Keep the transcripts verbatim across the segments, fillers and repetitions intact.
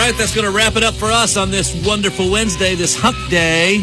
right, that's going to wrap it up for us on this wonderful Wednesday, this hump day.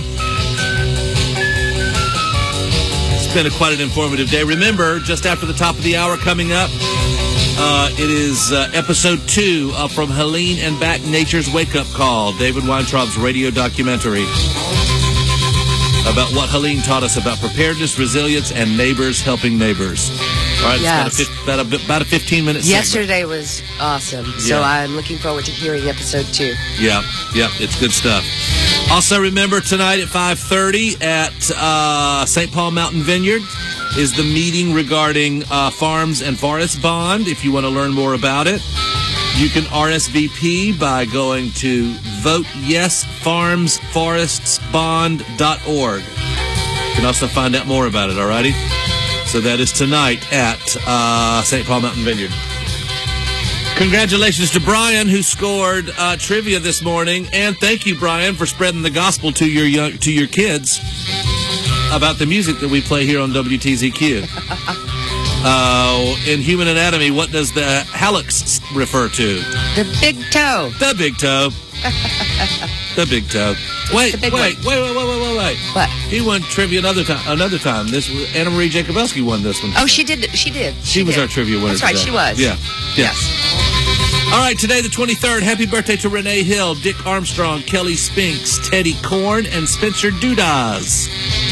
It's been a, quite an informative day. Remember, just after the top of the hour coming up, uh, it is uh, episode two uh, from Helene and Back, Nature's Wake-Up Call, David Weintraub's radio documentary about what Helene taught us about preparedness, resilience, and neighbors helping neighbors. All right, yes. It's about a, about a, about a fifteen-minute segment. Yesterday was awesome, so yeah. I'm looking forward to hearing episode two. Yeah, yeah, it's good stuff. Also, remember, tonight at five thirty at uh, Saint Paul Mountain Vineyard is the meeting regarding uh, Farms and Forests Bond. If you want to learn more about it, you can R S V P by going to vote yes farms forests bond dot org. You can also find out more about it, all righty? So that is tonight at uh, Saint Paul Mountain Vineyard. Congratulations to Brian, who scored uh, trivia this morning, and thank you, Brian, for spreading the gospel to your young, to your kids about the music that we play here on W T Z Q. Uh, in Human Anatomy, what does the hallux refer to? The big toe. The big toe. The big toe. Wait, the big wait, one? wait, wait, wait, wait, wait, wait. What? He won trivia another time. Another time. This Anna Marie Jacobowski won this one. Oh, she did. She did. She, she was did. our trivia winner. That's right. Today. She was. Yeah. yeah. Yes. All right. Today, the twenty-third. Happy birthday to Renee Hill, Dick Armstrong, Kelly Spinks, Teddy Korn, and Spencer Dudas.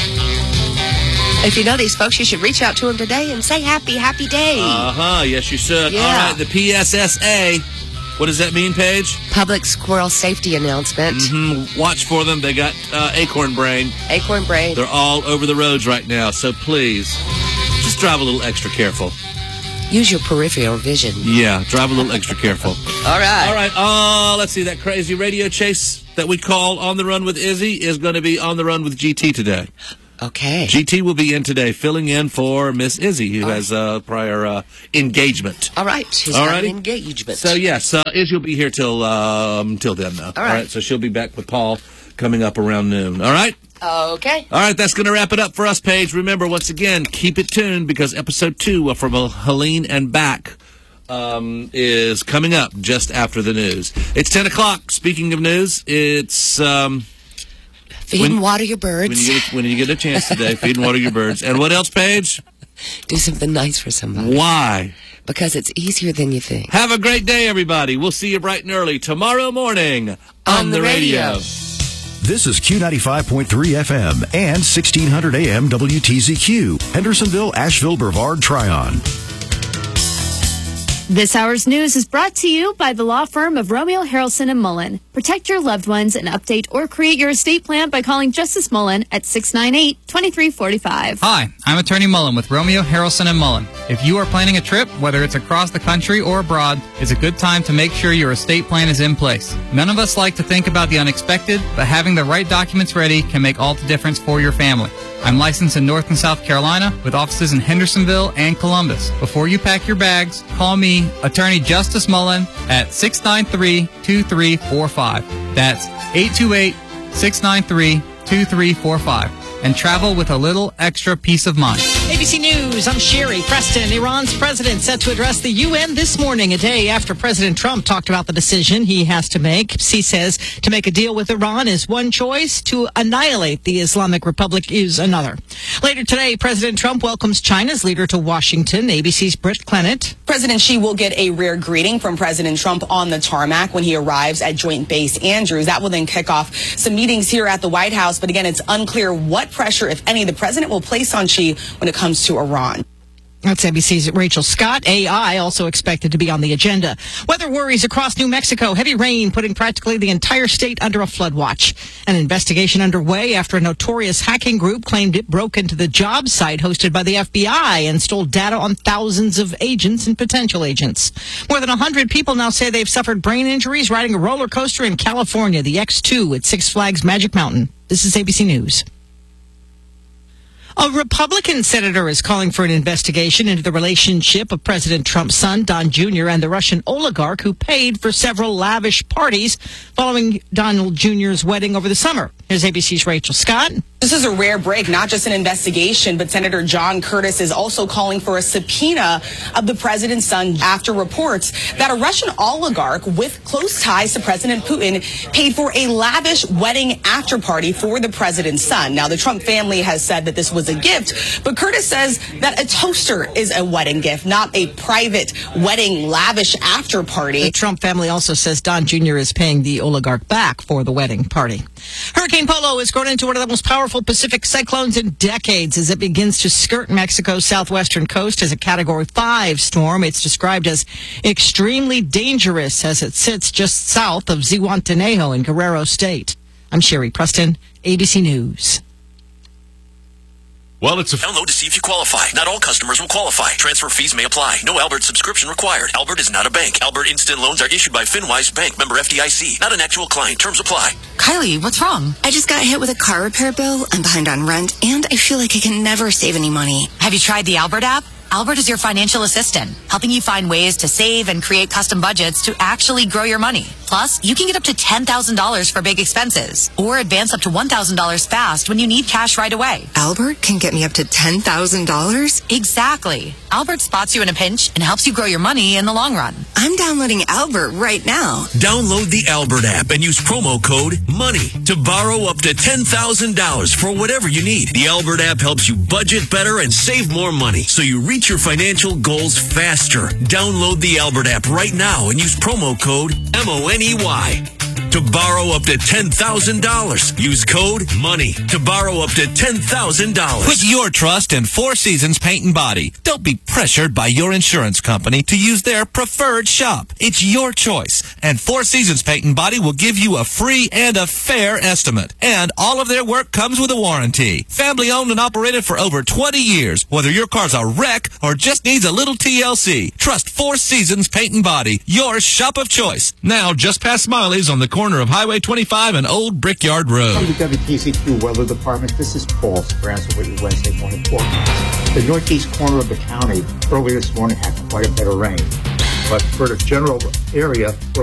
If you know these folks, you should reach out to them today and say happy, happy day. Uh huh. Yes, you should. Yeah. All right. The P S S A. What does that mean, Paige? Public Squirrel Safety Announcement. Mm-hmm. Watch for them. They got uh, Acorn Brain. Acorn Brain. They're all over the roads right now, so please, just drive a little extra careful. Use your peripheral vision. Yeah, drive a little extra careful. All right. All right. Uh, let's see. That crazy radio chase that we call On the Run with Izzy is going to be On the Run with G T today. Okay. G T will be in today, filling in for Miss Izzy, who oh. has a uh, prior uh, engagement. All right. She's All got righty. an engagement. So, yes, uh, Izzy will be here till, um, till then, though. All right. All right. So she'll be back with Paul coming up around noon. All right? Okay. All right, that's going to wrap it up for us, Paige. Remember, once again, keep it tuned because episode two from Helene and Back um, is coming up just after the news. It's ten o'clock. Speaking of news, it's... Um, Feed when, and water your birds. When you, get a, when you get a chance today, feed and water your birds. And what else, Paige? Do something nice for somebody. Why? Because it's easier than you think. Have a great day, everybody. We'll see you bright and early tomorrow morning on, on the, the radio. radio. This is Q ninety-five point three F M and sixteen hundred A M W T Z Q, Hendersonville, Asheville, Brevard, Tryon. This hour's news is brought to you by the law firm of Romeo, Harrelson and Mullen. Protect your loved ones and update or create your estate plan by calling Justice Mullen at six nine eight, two three four five. Hi, I'm Attorney Mullen with Romeo, Harrelson and Mullen. If you are planning a trip, whether it's across the country or abroad, it's a good time to make sure your estate plan is in place. None of us like to think about the unexpected, but having the right documents ready can make all the difference for your family. I'm licensed in North and South Carolina with offices in Hendersonville and Columbus. Before you pack your bags, call me, Attorney Justice Mullen, at six nine three, two three four five. That's eight two eight, six nine three, two three four five. And travel with a little extra peace of mind. A B C News, I'm Sherry Preston. Iran's president set to address the U N this morning, a day after President Trump talked about the decision he has to make. He says to make a deal with Iran is one choice, to annihilate the Islamic Republic is another. Later today, President Trump welcomes China's leader to Washington. A B C's Britt Clennett. President Xi will get a rare greeting from President Trump on the tarmac when he arrives at Joint Base Andrews. That will then kick off some meetings here at the White House. But again, it's unclear what pressure, if any, the president will place on Xi when it comes to Iran. That's A B C's Rachel Scott. A I also expected to be on the agenda. Weather worries across New Mexico. Heavy rain putting practically the entire state under a flood watch. An investigation underway after a notorious hacking group claimed it broke into the job site hosted by the F B I and stole data on thousands of agents and potential agents. More than one hundred people now say they've suffered brain injuries riding a roller coaster in California, the X two at Six Flags Magic Mountain. This is A B C News. A Republican senator is calling for an investigation into the relationship of President Trump's son, Don Junior, and the Russian oligarch who paid for several lavish parties following Donald Junior's wedding over the summer. Here's A B C's Rachel Scott. This is a rare break, not just an investigation, but Senator John Curtis is also calling for a subpoena of the president's son after reports that a Russian oligarch with close ties to President Putin paid for a lavish wedding after party for the president's son. Now, the Trump family has said that this was a gift, but Curtis says that a toaster is a wedding gift, not a private wedding lavish after party. The Trump family also says Don Junior is paying the oligarch back for the wedding party. Hurricane Polo has grown into one of the most powerful Pacific cyclones in decades as it begins to skirt Mexico's southwestern coast as a Category five storm. It's described as extremely dangerous as it sits just south of Zihuatanejo in Guerrero State. I'm Sherry Preston, A B C News. Well, it's a download to see if you qualify. Not all customers will qualify. Transfer fees may apply. No Albert subscription required. Albert is not a bank. Albert Instant Loans are issued by FinWise Bank, member F D I C. Not an actual client. Terms apply. Kylie, what's wrong? I just got hit with a car repair bill. I'm behind on rent, and I feel like I can never save any money. Have you tried the Albert app? Albert is your financial assistant, helping you find ways to save and create custom budgets to actually grow your money. Plus, you can get up to ten thousand dollars for big expenses or advance up to one thousand dollars fast when you need cash right away. Albert can get me up to ten thousand dollars? Exactly. Albert spots you in a pinch and helps you grow your money in the long run. I'm downloading Albert right now. Download the Albert app and use promo code MONEY to borrow up to ten thousand dollars for whatever you need. The Albert app helps you budget better and save more money so you reach your financial goals faster. Download the Albert app right now and use promo code M O N E Y to borrow up to ten thousand dollars. Use code MONEY to borrow up to ten thousand dollars. Put your trust in Four Seasons Paint and Body. Don't be pressured by your insurance company to use their preferred shop. It's your choice, and Four Seasons Paint and Body will give you a free and a fair estimate. And all of their work comes with a warranty. Family owned and operated for over twenty years. Whether your car's a wreck or just needs a little T L C, trust Four Seasons Paint and Body, your shop of choice. Now, just past Smiley's on the corner of Highway twenty-five and Old Brickyard Road. From the W T Z Q Weather Department, this is Paul Speranza with your Wednesday morning forecast. The northeast corner of the county earlier this morning had quite a bit of rain, but for the general area,